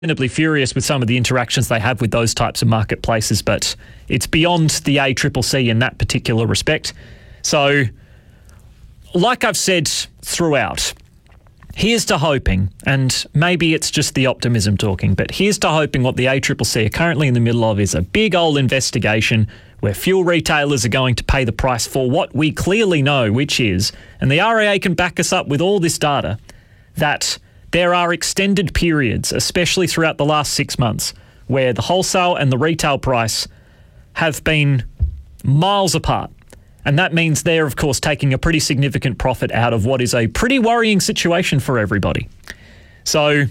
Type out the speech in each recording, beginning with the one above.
understandably furious with some of the interactions they have with those types of marketplaces, but it's beyond the ACCC in that particular respect. So, like I've said throughout, here's to hoping, and maybe it's just the optimism talking, but here's to hoping what the ACCC are currently in the middle of is a big old investigation where fuel retailers are going to pay the price for what we clearly know, which is, and the RAA can back us up with all this data, that there are extended periods, especially throughout the last 6 months, where the wholesale and the retail price have been miles apart. And that means they're, of course, taking a pretty significant profit out of what is a pretty worrying situation for everybody. So,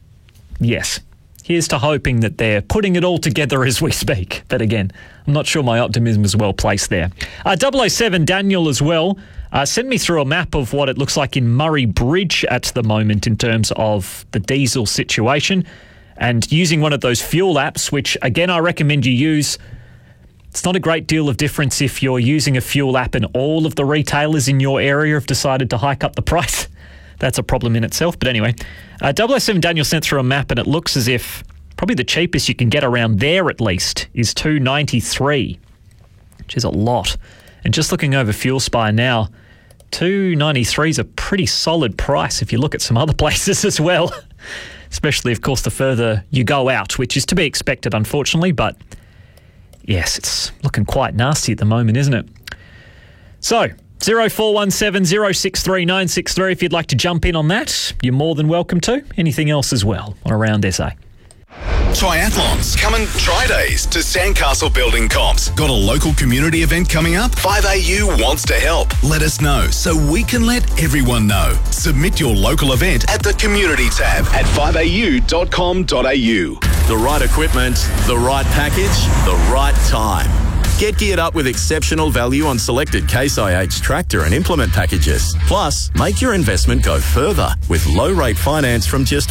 yes, here's to hoping that they're putting it all together as we speak. But again, I'm not sure my optimism is well placed there. 007 Daniel as well. Send me through a map of what it looks like in Murray Bridge at the moment in terms of the diesel situation, and using one of those fuel apps, which, again, I recommend you use. It's not a great deal of difference if you're using a fuel app and all of the retailers in your area have decided to hike up the price. That's a problem in itself. But anyway, 007 Daniel sent through a map, and it looks as if probably the cheapest you can get around there at least is $2.93, which is a lot. And just looking over Fuel Spy now, $2.93 is a pretty solid price if you look at some other places as well, especially, of course, the further you go out, which is to be expected, unfortunately, but yes, it's looking quite nasty at the moment, isn't it? So, 0417 063 963 if you'd like to jump in on that, you're more than welcome to. Anything else as well on Around SA. Triathlons. Come and try days to Sandcastle Building Comps. Got a local community event coming up? 5AU wants to help. Let us know so we can let everyone know. Submit your local event at the community tab at 5au.com.au. The right equipment, the right package, the right time. Get geared up with exceptional value on selected Case IH tractor and implement packages. Plus, make your investment go further with low-rate finance from just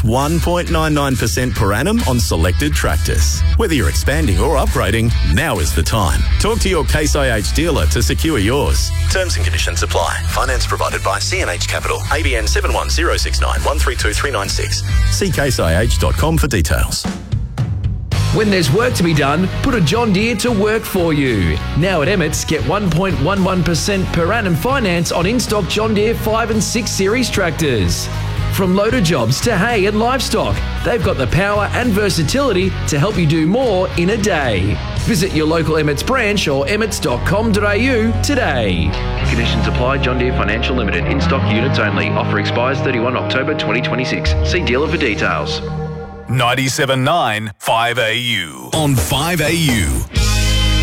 1.99% per annum on selected tractors. Whether you're expanding or upgrading, now is the time. Talk to your Case IH dealer to secure yours. Terms and conditions apply. Finance provided by CNH Capital. ABN 71069132 396. See caseih.com for details. When there's work to be done, put a John Deere to work for you. Now at Emmett's, get 1.11% per annum finance on in-stock John Deere 5 and 6 Series tractors. From loader jobs to hay and livestock, they've got the power and versatility to help you do more in a day. Visit your local Emmett's branch or emmets.com.au today. Conditions apply. John Deere Financial Limited. In-stock units only. Offer expires 31 October 2026. See dealer for details. 97.9 5AU on 5AU.